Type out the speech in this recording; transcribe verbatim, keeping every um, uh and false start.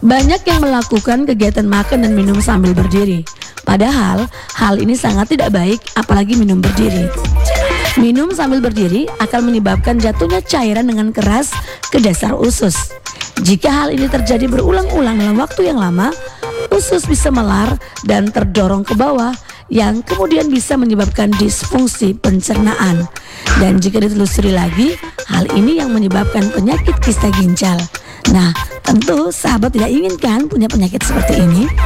Banyak yang melakukan kegiatan makan dan minum sambil berdiri. Padahal hal ini sangat tidak baik, apalagi minum berdiri. Minum sambil berdiri akan menyebabkan jatuhnya cairan dengan keras ke dasar usus. Jika hal ini terjadi berulang-ulang dalam waktu yang lama, usus bisa melar dan terdorong ke bawah, yang kemudian bisa menyebabkan disfungsi pencernaan. Dan jika ditelusuri lagi, hal ini yang menyebabkan penyakit kista ginjal. Nah, tentu sahabat tidak inginkan punya penyakit seperti ini.